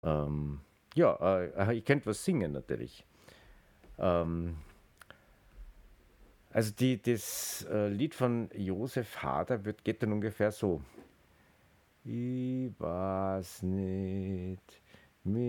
Ähm, ja, ich könnte was singen natürlich. Ähm, also das Lied von Josef Hader geht dann ungefähr so. Ich weiß nicht,